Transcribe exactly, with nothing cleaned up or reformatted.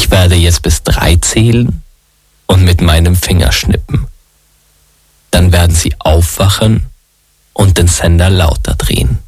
Ich werde jetzt bis drei zählen und mit meinem Finger schnippen. Dann werden Sie aufwachen und den Sender lauter drehen.